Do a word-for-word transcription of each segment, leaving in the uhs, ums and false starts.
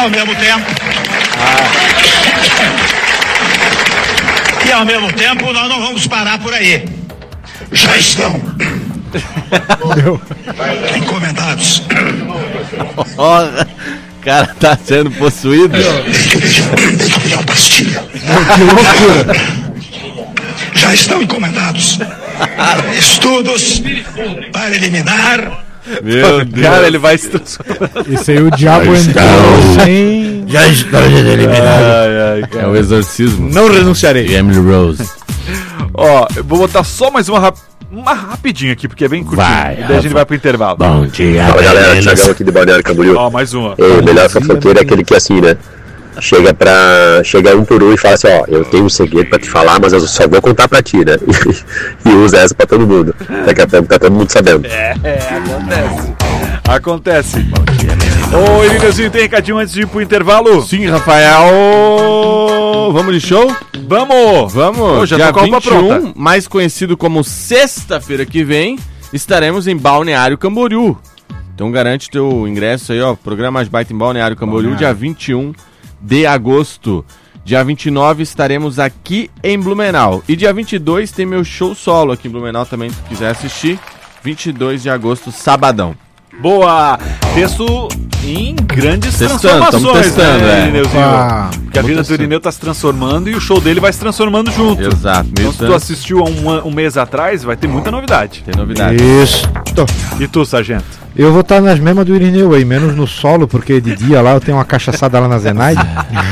ao mesmo tempo... E ao mesmo tempo nós não vamos parar por aí. Já estão encomendados. Oh, o cara tá sendo possuído. Deixa a pastilha. Que loucura. Já estão encomendados estudos para eliminar. Meu Deus. Cara, ele vai se transformar. Esse aí o diabo entrou sem... Já estou eliminado. É o exorcismo. Não renunciarei. Emily Rose. Ó, eu vou botar só mais uma, rap... uma rapidinha aqui, porque é bem curtinho. Vai, e daí a gente vai pro intervalo. Bom dia. Fala galera, Thiagão aqui de Balneário Camboriú. Ó, mais uma. E o melhor fofoqueiro é aquele que assim, né? Chega pra. Chega um por um e fala assim, ó, eu tenho um segredo pra te falar, mas eu só vou contar pra ti, né? E usa essa pra todo mundo. Daqui a pouco tá todo mundo sabendo. É, é, acontece. Acontece. Ô, Elinezinho, tem recadinho antes de ir pro intervalo? Sim, Rafael. Vamos de show? Vamos! Vamos. Ô, já Dia tô com a roupa vinte e um, pronta. mais conhecido como sexta-feira que vem, estaremos em Balneário Camboriú. Então garante teu ingresso aí, ó. Programa Mais Baita em Balneário Camboriú, dia vinte e um de agosto. Dia vinte e nove estaremos aqui em Blumenau. E dia vinte e dois tem meu show solo aqui em Blumenau também, se quiser assistir. vinte e dois de agosto, sabadão. Boa! Texto em grandes Testando, transformações, tamo testando, né, é. Irineuzinho? Ah, Porque a vida do testando. Irineu tá se transformando e o show dele vai se transformando junto. Exato. Então se tu assistiu há um, an- um mês atrás, vai ter muita novidade. Tem novidade. isso. E tu, sargento? Eu vou estar nas mesmas do Irineu aí, menos no solo, porque de dia lá eu tenho uma cachaçada lá na Zenaide.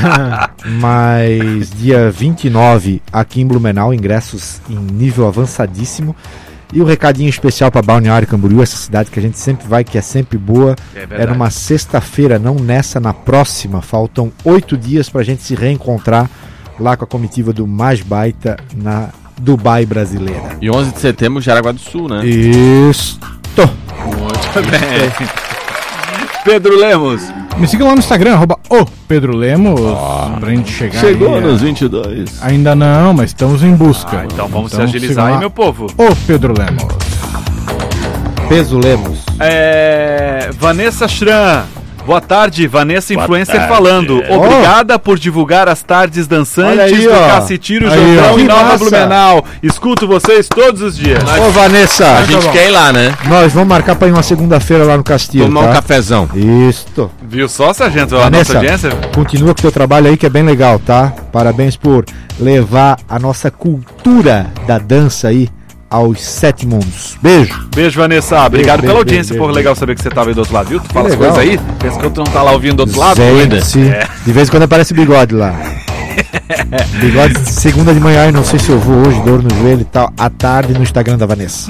Mas dia vinte e nove aqui em Blumenau, ingressos em nível avançadíssimo. E o recadinho especial para Balneário Camboriú, essa cidade que a gente sempre vai, que é sempre boa. É É verdade. numa sexta-feira, não nessa, na próxima. Faltam oito dias para a gente se reencontrar lá com a comitiva do Mais Baita na Dubai brasileira. E onze de setembro, Jaraguá do Sul, né? Isso. Muito bem. Pedro Lemos. Me sigam lá no Instagram, arroba o Pedro Lemos, pra gente chegar Chegou aí, nos é. vinte e dois. Ainda não, mas estamos em busca. Ah, então vamos se sigam agilizar aí, lá, meu povo. O Pedro Lemos. Peso Lemos. É... Vanessa Schran. Boa tarde, Vanessa Boa Influencer tarde. falando. Obrigada por divulgar as tardes dançantes Olha aí, do ó. Cacitiro Aí, Jordão ó. e Que Nova massa. Blumenau. Escuto vocês todos os dias. Ô Vanessa, A gente quer ir lá, né? nós vamos marcar para ir uma segunda-feira lá no Castilho, Tomar um tá? cafezão. Isto. Viu só, sargento, a Vanessa, nossa audiência? continua com o teu trabalho aí que é bem legal, tá? Parabéns por levar a nossa cultura da dança aí aos sete mundos. Beijo. Beijo, Vanessa. Obrigado Beijo, pela beijo, audiência. beijo, Pô, beijo. legal saber que você tava aí do outro lado, viu? Tu fala as legal. coisas aí, pensa que tu não tá lá ouvindo do outro lado. Gente, É. de vez em quando aparece bigode lá. Bigode de segunda de manhã, e não sei se eu vou hoje, dor no joelho e tal, à tarde no Instagram da Vanessa.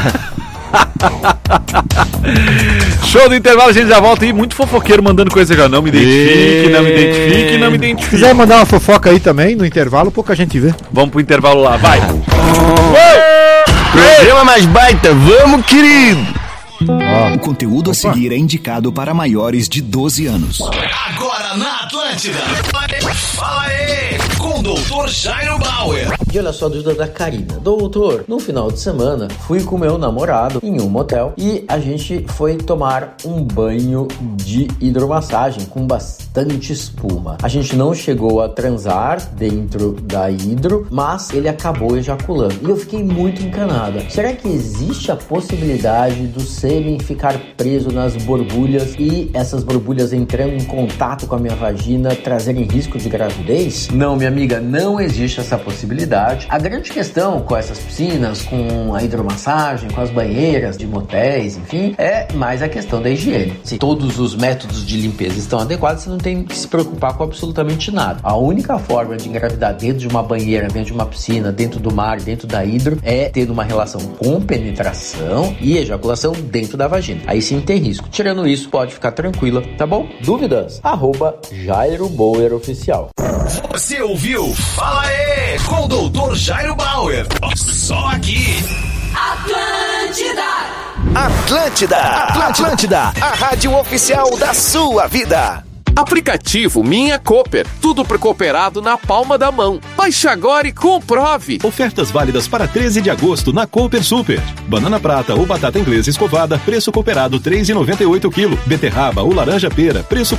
Show do intervalo, a gente já volta aí. Muito fofoqueiro mandando coisa já. Não me identifique, não me identifique, não me Se identifique. quiser mandar uma fofoca aí também, no intervalo, pouca gente vê. Vamos pro intervalo lá, vai. Programa Mais Baita, vamos, querido! O conteúdo a seguir é indicado para maiores de doze anos. Agora na Atlântida. Fala aí, com o doutor Jairo Bauer. E olha só a dúvida da Karina. Doutor, no final de semana fui com meu namorado em um motel e a gente foi tomar um banho de hidromassagem com bastante espuma. A gente não chegou a transar dentro da hidro, mas ele acabou ejaculando. E eu fiquei muito encanada. Será que existe a possibilidade do sêmen ficar preso nas borbulhas e essas borbulhas entrando em contato com a minha vagina trazerem risco de gravidez? Não, minha amiga, não existe essa possibilidade. A grande questão com essas piscinas, com a hidromassagem, com as banheiras de motéis, enfim, é mais a questão da higiene. Se todos os métodos de limpeza estão adequados, você não tem que se preocupar com absolutamente nada. A única forma de engravidar dentro de uma banheira, dentro de uma piscina, dentro do mar, dentro da hidro, é tendo uma relação com penetração e ejaculação dentro da vagina. Aí sim tem risco. Tirando isso, pode ficar tranquila, tá bom? Dúvidas? Arroba Jairo Bauer Oficial. Você ouviu? Fala aí, com o doutor Jairo Bauer. Só aqui. Atlântida! Atlântida, Atlântida, a rádio oficial da sua vida. Aplicativo Minha Cooper. Tudo pro cooperado na palma da mão. Baixe agora e comprove. Ofertas válidas para treze de agosto na Cooper Super. Banana prata ou batata inglesa escovada, preço cooperado três reais e noventa e oito centavos quilo. Beterraba ou laranja pera, preço